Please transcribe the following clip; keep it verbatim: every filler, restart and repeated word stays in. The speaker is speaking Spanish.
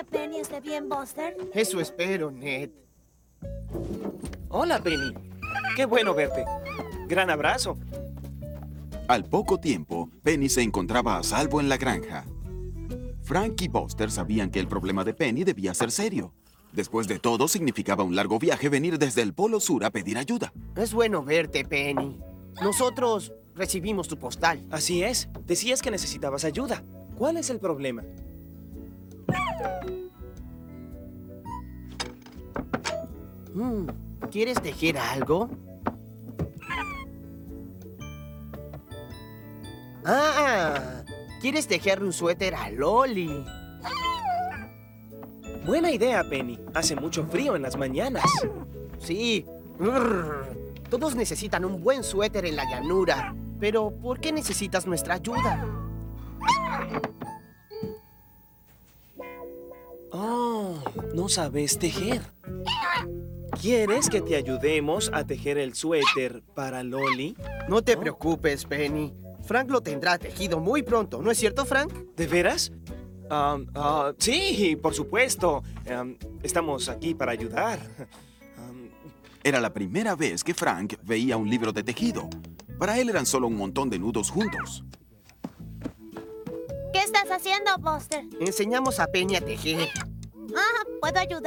que Penny esté bien, Buster? Eso espero, Ned. Hola, Penny. Qué bueno verte. Gran abrazo. Al poco tiempo, Penny se encontraba a salvo en la granja. Frank y Buster sabían que el problema de Penny debía ser serio. Después de todo, significaba un largo viaje venir desde el Polo Sur a pedir ayuda. Es bueno verte, Penny. Nosotros recibimos tu postal. Así es. Decías que necesitabas ayuda. ¿Cuál es el problema? Mm, ¿Quieres tejer algo? Ah, ¿quieres tejerle un suéter a Loli? Buena idea, Penny. Hace mucho frío en las mañanas. Sí. Urr. Todos necesitan un buen suéter en la llanura. Pero, ¿por qué necesitas nuestra ayuda? Oh, no sabes tejer. ¿Quieres que te ayudemos a tejer el suéter para Loli? No te preocupes, Penny. Frank lo tendrá tejido muy pronto, ¿no es cierto, Frank? ¿De veras? Um, ah, sí, por supuesto. Um, estamos aquí para ayudar. Um, Era la primera vez que Frank veía un libro de tejido. Para él eran solo un montón de nudos juntos. ¿Qué estás haciendo, Buster? Enseñamos a Penny a tejer. Ah, ¿puedo ayudar?